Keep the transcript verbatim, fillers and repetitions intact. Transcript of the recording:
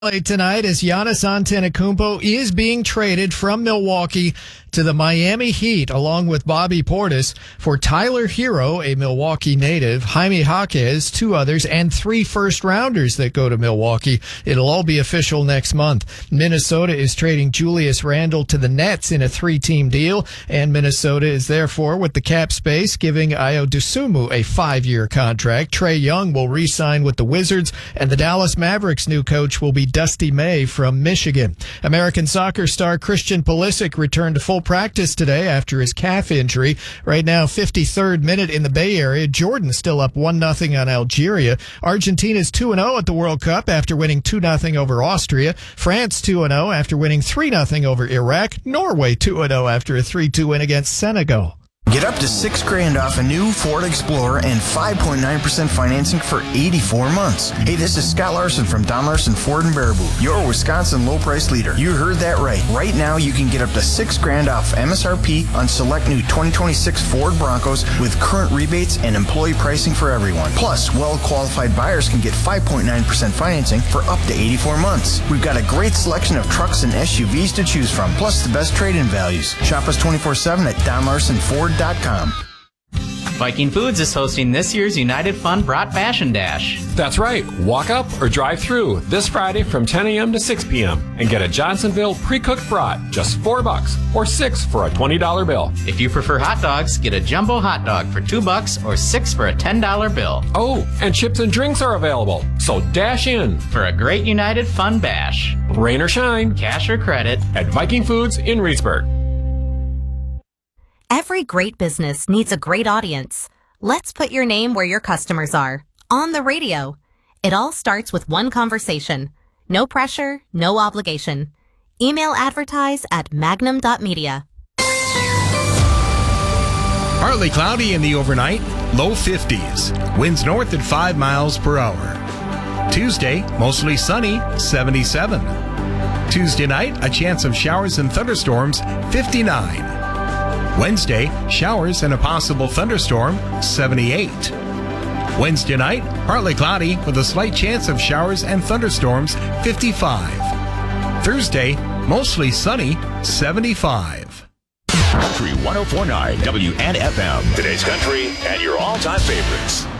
Tonight, as Giannis Antetokounmpo is being traded from Milwaukee to the Miami Heat, along with Bobby Portis, for Tyler Hero, a Milwaukee native, Jaime Jaquez, two others, and three first-rounders that go to Milwaukee. It'll all be official next month. Minnesota is trading Julius Randle to the Nets in a three-team deal, and Minnesota is therefore, with the cap space, giving Ayo Dosunmu a five-year contract. Trae Young will re-sign with the Wizards, and the Dallas Mavericks' new coach will be Dusty May from Michigan. American soccer star Christian Pulisic returned to full practice today after his calf injury. Right now, fifty-third minute in the Bay Area. Jordan still up one nothing on Algeria. Argentina's two and oh at the World Cup after winning two nothing over Austria. France two and oh after winning three nothing over Iraq. Norway two and oh after a three two win against Senegal. Get up to six grand off a new Ford Explorer and five point nine percent financing for eighty-four months. Hey, this is Scott Larson from Don Larson Ford in Baraboo, your Wisconsin low price leader. You heard that right. Right now, you can get up to six grand off M S R P on select new twenty twenty-six Ford Broncos with current rebates and employee pricing for everyone. Plus, well-qualified buyers can get five point nine percent financing for up to eighty-four months. We've got a great selection of trucks and S U Vs to choose from, plus the best trade-in values. Shop us twenty-four seven at Don Larson Ford dot com. Viking Foods is hosting this year's United Fund Brat Fashion Dash. That's right. Walk up or drive through this Friday from ten a.m. to six p.m. and get a Johnsonville pre-cooked brat, just four bucks, or six for a twenty dollar bill. If you prefer hot dogs, get a jumbo hot dog for two bucks or six for a ten dollar bill. Oh, and chips and drinks are available, so dash in for a great United Fund Bash. Rain or shine, cash or credit, at Viking Foods in Reedsburg. Every great business needs a great audience. Let's put your name where your customers are. On the radio. It all starts with one conversation. No pressure, no obligation. Email advertise at magnum dot media. Partly cloudy in the overnight, low fifties. Winds north at five miles per hour. Tuesday, mostly sunny, seventy-seven. Tuesday night, a chance of showers and thunderstorms, fifty-nine. Wednesday, showers and a possible thunderstorm, seventy-eight. Wednesday night, partly cloudy with a slight chance of showers and thunderstorms, fifty-five. Thursday, mostly sunny, seventy-five. Country one oh four point nine W N F M. Today's country and your all-time favorites.